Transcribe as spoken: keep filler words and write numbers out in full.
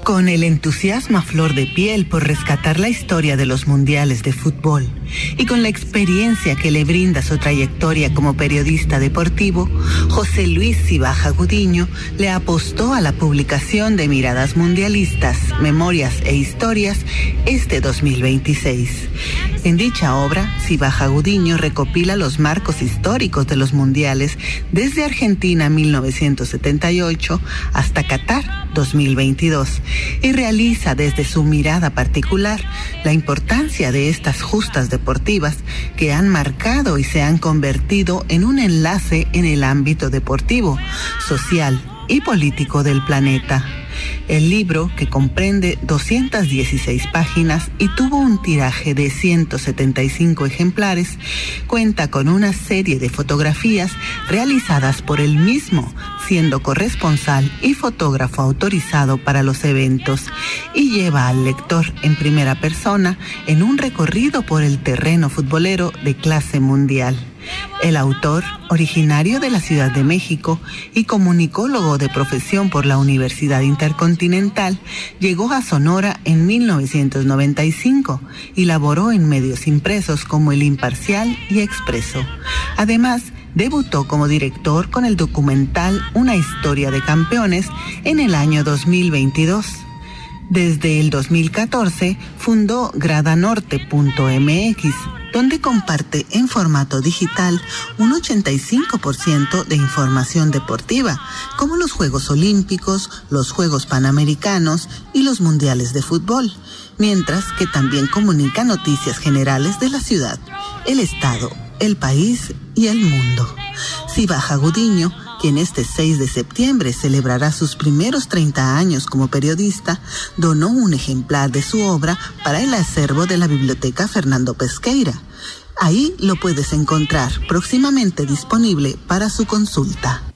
Con el entusiasmo a flor de piel por rescatar la historia de los mundiales de fútbol y con la experiencia que le brinda su trayectoria como periodista deportivo, José Luis Cibaja Gudiño le apostó a la publicación de Miradas Mundialistas, Memorias e Historias este dos mil veintiséis. En dicha obra, Cibaja Gudiño recopila los marcos históricos de los mundiales desde Argentina mil novecientos setenta y ocho hasta Qatar dos mil veintidós y realiza desde su mirada particular la importancia de estas justas deportivas que han marcado y se han convertido en un enlace en el ámbito deportivo, social y político del planeta. El libro, que comprende doscientas dieciséis páginas y tuvo un tiraje de ciento setenta y cinco ejemplares, cuenta con una serie de fotografías realizadas por él mismo, siendo corresponsal y fotógrafo autorizado para los eventos, y lleva al lector en primera persona en un recorrido por el terreno futbolero de clase mundial. El autor, originario de la Ciudad de México y comunicólogo de profesión por la Universidad Intercontinental, llegó a Sonora en mil novecientos noventa y cinco y laboró en medios impresos como El Imparcial y Expreso. Además, debutó como director con el documental Una historia de campeones en el año dos mil veintidós. Desde el dos mil catorce fundó gradanorte punto eme equis, donde comparte en formato digital un ochenta y cinco por ciento de información deportiva, como los Juegos Olímpicos, los Juegos Panamericanos y los Mundiales de Fútbol, mientras que también comunica noticias generales de la ciudad, el estado, el país y el mundo. Cibaja Gudiño, quien este seis de septiembre celebrará sus primeros treinta años como periodista, donó un ejemplar de su obra para el acervo de la Biblioteca Fernando Pesqueira. Ahí lo puedes encontrar próximamente disponible para su consulta.